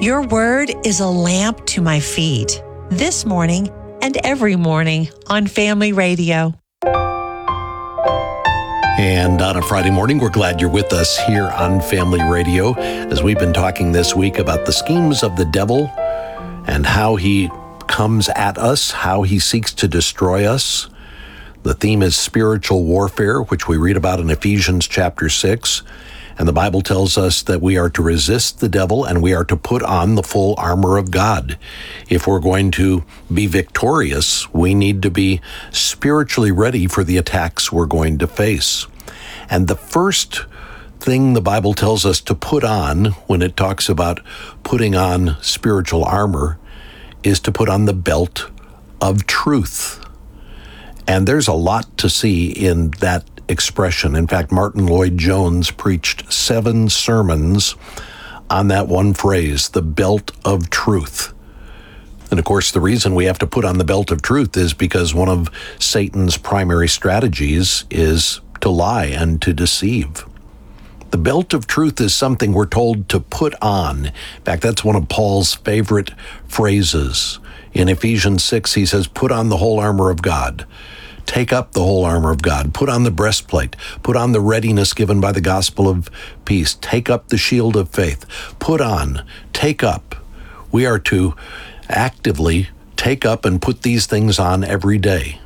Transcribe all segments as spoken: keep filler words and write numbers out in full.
Your word is a lamp to my feet. This morning and every morning on Family Radio. And on a Friday morning, we're glad you're with us here on Family Radio as we've been talking this week about the schemes of the devil and how he comes at us, how he seeks to destroy us. The theme is spiritual warfare, which we read about in Ephesians chapter six. And the Bible tells us that we are to resist the devil and we are to put on the full armor of God. If we're going to be victorious, we need to be spiritually ready for the attacks we're going to face. And the first thing the Bible tells us to put on when it talks about putting on spiritual armor is to put on the belt of truth. And there's a lot to see in that expression. In fact, Martin Lloyd-Jones preached seven sermons on that one phrase, the belt of truth. And of course, the reason we have to put on the belt of truth is because one of Satan's primary strategies is to lie and to deceive. The belt of truth is something we're told to put on. In fact, that's one of Paul's favorite phrases. In Ephesians six, he says, put on the whole armor of God. Take up the whole armor of God. Put on the breastplate. Put on the readiness given by the gospel of peace. Take up the shield of faith. Put on, take up. We are to actively take up and put these things on every day.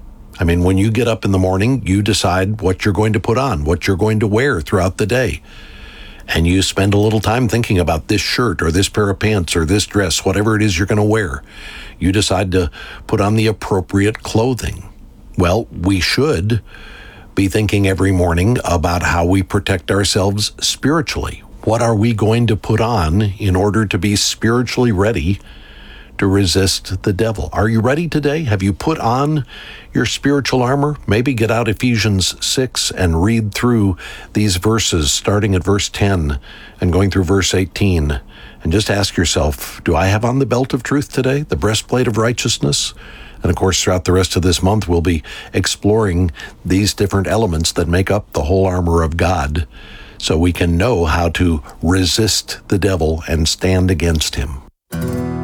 I mean, when you get up in the morning, you decide what you're going to put on, what you're going to wear throughout the day. And you spend a little time thinking about this shirt or this pair of pants or this dress, whatever it is you're going to wear. You decide to put on the appropriate clothing. Well, we should be thinking every morning about how we protect ourselves spiritually. What are we going to put on in order to be spiritually ready to resist the devil? Are you ready today? Have you put on your spiritual armor? Maybe get out Ephesians six and read through these verses, starting at verse ten and going through verse eighteen. And just ask yourself, do I have on the belt of truth today, the breastplate of righteousness? And of course, throughout the rest of this month, we'll be exploring these different elements that make up the whole armor of God so we can know how to resist the devil and stand against him.